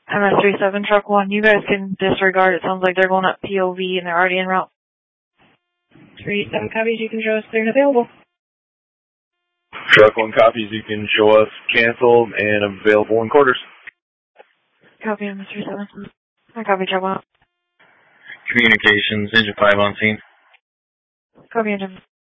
MS37 Truck 1, you guys can disregard. It sounds like they're going up POV and they're already en route. 37 copies, you can show us clear and available. Truck 1 copies, you can show us canceled and available in quarters. Copy, MS37. I copy, Truck 1. Communications, Engine 5 on scene. Copy, Engine